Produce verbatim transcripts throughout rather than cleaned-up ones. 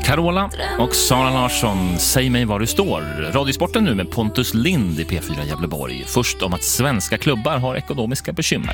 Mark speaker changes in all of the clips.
Speaker 1: Carola och Sara Larsson, säg mig var du står. Radiosporten nu med Pontus Lind i P fyra Gävleborg. Först om att svenska klubbar har ekonomiska bekymmer.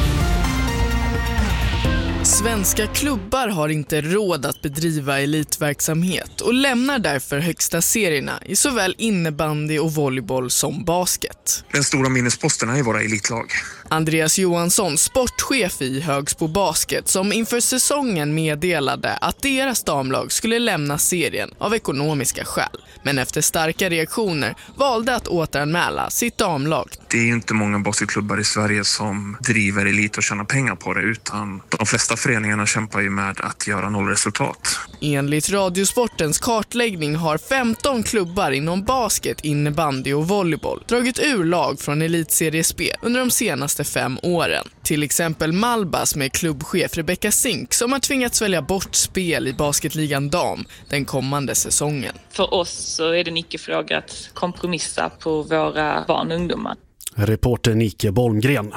Speaker 2: Svenska klubbar har inte råd att bedriva elitverksamhet och lämnar därför högsta serierna i såväl innebandy och volleyboll som basket.
Speaker 3: Den stora minnesposten är i våra elitlag.
Speaker 2: Andreas Johansson, sportchef i Högsbo Basket, som inför säsongen meddelade att deras damlag skulle lämna serien av ekonomiska skäl. Men efter starka reaktioner valde att återanmäla sitt damlag.
Speaker 3: Det är ju inte många basketklubbar i Sverige som driver elit och tjänar pengar på det, utan de flesta föreningarna kämpar ju med att göra nollresultat.
Speaker 2: Enligt Radiosportens kartläggning har femton klubbar inom basket, innebandy och volleyboll dragit ur lag från elitseriespel under de senaste fem åren. Till exempel Malbas med klubbchef Rebecca Zink som har tvingats välja bort spel i basketligan dam den kommande säsongen.
Speaker 4: För oss så är det en icke-fråga att kompromissa på våra barn och ungdomar.
Speaker 5: Reporter Nike Bolmgren.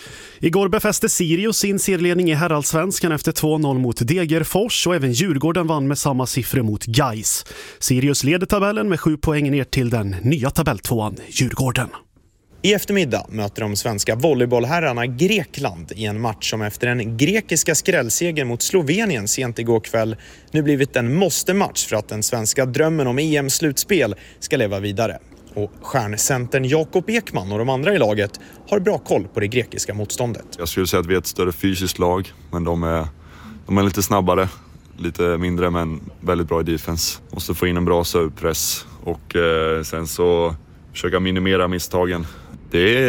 Speaker 5: Igår befäste Sirius sin serieledning i herrallsvenskan efter två noll mot Degerfors och även Djurgården vann med samma siffror mot Gais. Sirius leder tabellen med sju poäng ner till den nya tabelltvåan Djurgården.
Speaker 6: I eftermiddag möter de svenska volleybollherrarna Grekland i en match som efter den grekiska skrällsegern mot Slovenien sent igår kväll nu blivit en måste-match för att den svenska drömmen om E M-slutspel ska leva vidare. Och stjärncentern Jakob Ekman och de andra i laget har bra koll på det grekiska motståndet.
Speaker 7: Jag skulle säga att vi är ett större fysiskt lag, men de är, de är lite snabbare, lite mindre men väldigt bra i defense. Måste få in en bra servepress och eh, sen så försöka minimera misstagen. Det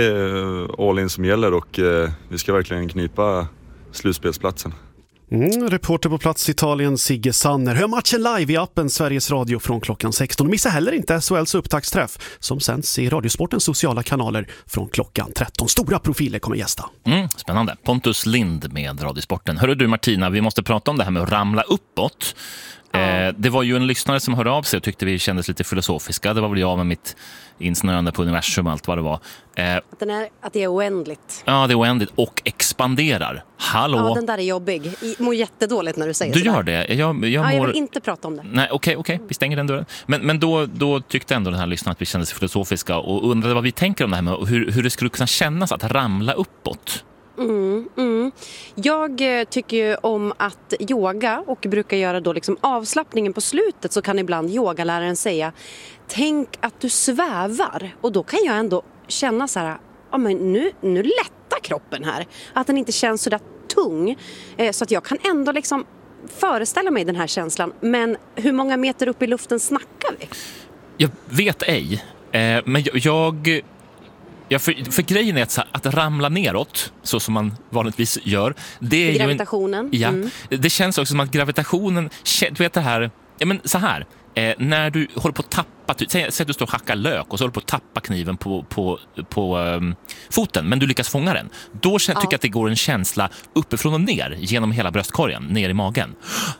Speaker 7: är all in som gäller och eh, vi ska verkligen knipa slutspelsplatsen.
Speaker 5: Mm, reporter på plats i Italien, Sigge Sanner. Hör matchen live i appen Sveriges Radio från klockan sexton. Och missa heller inte S H L:s upptaktsträff som sänds i Radiosportens sociala kanaler från klockan tretton. Stora profiler kommer gästa.
Speaker 1: Mm, spännande. Pontus Lind med Radiosporten. Hörru du Martina, vi måste prata om det här med att ramla uppåt. Ja. Eh, det var ju en lyssnare som hörde av sig och tyckte vi kändes lite filosofiska. Det var väl jag med mitt insnöande på universum och allt vad det var.
Speaker 8: Eh, att, den är, att det är oändligt.
Speaker 1: Ja, det är oändligt och expanderar. Hallå?
Speaker 8: Ja, den där är jobbig. Jag mår jättedåligt när du säger
Speaker 1: du
Speaker 8: sådär.
Speaker 1: Du gör det? Jag, jag, mår...
Speaker 8: ja, jag vill inte prata om det.
Speaker 1: Nej, okej, okay, okay, vi stänger den dörren. Men, men då, då tyckte ändå den här lyssnaren att vi kändes filosofiska och undrade vad vi tänker om det här med hur, hur det skulle kunna kännas att ramla uppåt.
Speaker 8: Mm, mm. Jag tycker ju om att yoga och brukar göra då liksom avslappningen på slutet, så kan ibland yogaläraren säga tänk att du svävar, och då kan jag ändå känna så här, ja, men nu, nu lättar kroppen här, att den inte känns så där tung, eh, så att jag kan ändå liksom föreställa mig den här känslan. Men hur många meter upp i luften snackar vi?
Speaker 1: Jag vet ej, eh, men jag, jag Ja, för, för grejen är att, att ramla neråt, så som man vanligtvis gör, det är
Speaker 8: gravitationen.
Speaker 1: Ju en, ja,
Speaker 8: mm.
Speaker 1: det känns också som att gravitationen, du vet det här, ja men så här, eh, när du håller på att tappa, säg, säg att du står och hackar lök och så håller på att tappa kniven på, på, på um, foten, men du lyckas fånga den. Då tycker jag ja. att det går en känsla uppifrån och ner, genom hela bröstkorgen, ner i magen.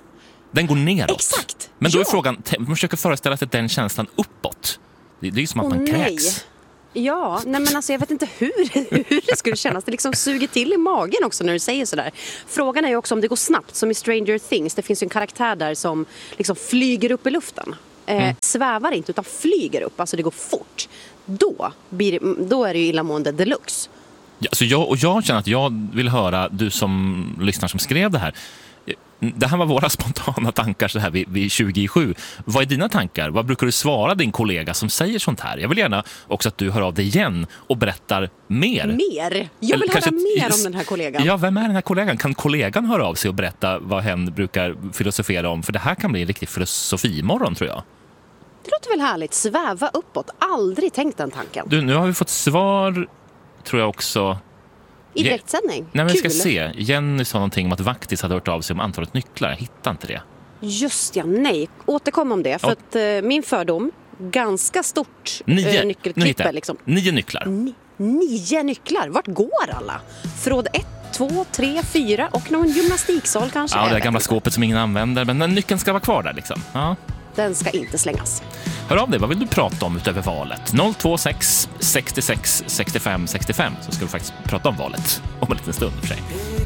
Speaker 1: Den går neråt.
Speaker 8: Exakt.
Speaker 1: Men då
Speaker 8: ja.
Speaker 1: är frågan, man försöker föreställa sig den känslan uppåt. Det, det är ju som att
Speaker 8: oh,
Speaker 1: man
Speaker 8: nej.
Speaker 1: kräks.
Speaker 8: Ja, nej men alltså jag vet inte hur, hur det skulle kännas. Det liksom suger till i magen också när du säger sådär. Frågan är ju också om det går snabbt, som i Stranger Things. Det finns ju en karaktär där som liksom flyger upp i luften. Eh, mm. Svävar inte utan flyger upp, alltså det går fort. Då, blir, då är det ju illamående deluxe.
Speaker 1: Ja, alltså jag, och jag känner att jag vill höra, du som lyssnar som skrev det här. Det här var våra spontana tankar så här vid, vid tjugo sju. Vad är dina tankar? Vad brukar du svara din kollega som säger sånt här? Jag vill gärna också att du hör av dig igen och berättar mer.
Speaker 8: Mer? Jag vill höra mer om den här kollegan.
Speaker 1: Ja, vem är den här kollegan? Kan kollegan höra av sig och berätta vad hen brukar filosofera om? För det här kan bli en riktig filosofimorgon, tror jag.
Speaker 8: Det låter väl härligt. Sväva uppåt. Aldrig tänkt den tanken.
Speaker 1: Du, nu har vi fått svar, tror jag också...
Speaker 8: I direktsändning?
Speaker 1: Nej, men vi ska se. Jenny sa någonting om att Vaktis hade hört av sig om antalet nycklar. Jag hittar inte det.
Speaker 8: Just ja, nej. Återkom om det. För att eh, min fördom, ganska stort
Speaker 1: nio.
Speaker 8: Eh, nyckelklippe. Liksom.
Speaker 1: Nio nycklar.
Speaker 8: Ni, nio nycklar? Vart går alla? Fråd ett, två, tre, fyra och någon gymnastiksal kanske.
Speaker 1: Ja, det är gamla skåpet som ingen använder. Men den nyckeln ska vara kvar där liksom. Ja.
Speaker 8: Den ska inte slängas.
Speaker 1: Hör av dig, vad vill du prata om utöver valet? noll två sex sextiosex sextiofem sextiofem, så ska vi faktiskt prata om valet om en liten stund för sig.